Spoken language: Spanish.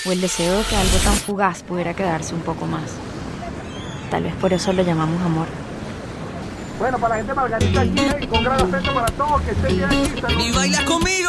o el deseo de que algo tan fugaz pudiera quedarse un poco más. Tal vez por eso lo llamamos amor. Bueno, para la gente de Margarita aquí, con gran afecto para todos, que estén bien aquí. Saludos. Y baila conmigo.